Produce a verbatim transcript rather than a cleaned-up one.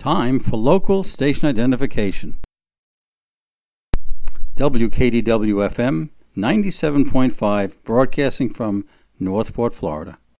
Time for local station identification. W K D W F M ninety-seven point five, broadcasting from Northport, Florida.